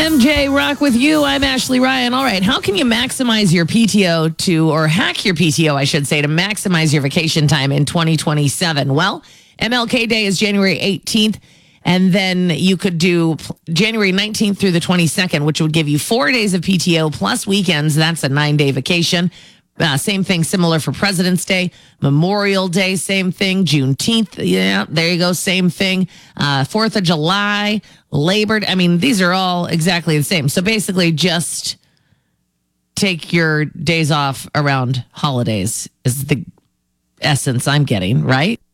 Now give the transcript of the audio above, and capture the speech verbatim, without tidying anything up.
M J Rock with you. I'm Ashley Ryan. All right. How can you maximize your P T O to, or hack your P T O, I should say, to maximize your vacation time in twenty twenty-seven? Well, M L K Day is January eighteenth. And then you could do January nineteenth through the twenty-second, which would give you four days of P T O plus weekends. That's a nine-day vacation. Uh, same thing, similar for President's Day. Memorial Day, same thing. Juneteenth, yeah, there you go, same thing. Uh, Fourth of July, Labor Day. I mean, these are all exactly the same. So basically just take your days off around holidays is the essence I'm getting, right?